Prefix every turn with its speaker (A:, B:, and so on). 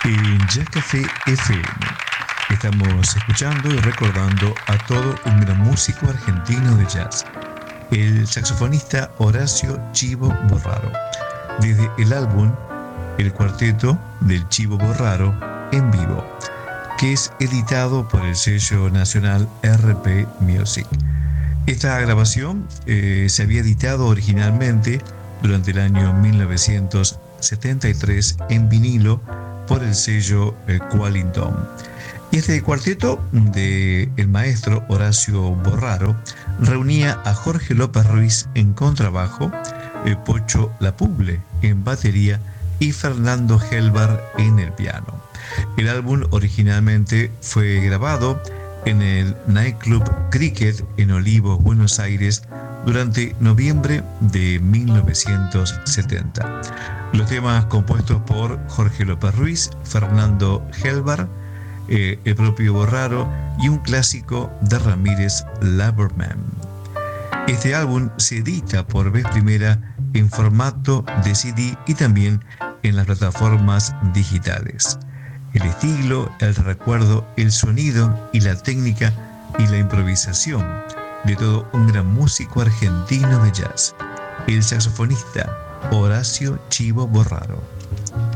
A: en Jazz Café FM. Estamos escuchando y recordando a todo un gran músico argentino de jazz, el saxofonista Horacio Chivo Borraro, desde el álbum El Cuarteto del Chivo Borraro en vivo, que es editado por el sello nacional RP Music. Esta grabación se había editado originalmente durante el año 1973 en vinilo por el sello Qualington. Y este cuarteto del maestro Horacio Borraro reunía a Jorge López Ruiz en contrabajo, Pocho Lapuble en batería y Fernando Helbar en el piano. El álbum originalmente fue grabado en el Nightclub Cricket en Olivos, Buenos Aires, durante noviembre de 1970. Los temas compuestos por Jorge López Ruiz, Fernando Helbar, el propio Borraro y un clásico de Ramírez Laberman. Este álbum se edita por vez primera en formato de CD y también en las plataformas digitales. El estilo, el recuerdo, el sonido y la técnica y la improvisación de todo un gran músico argentino de jazz, el saxofonista Horacio Chivo Borraro.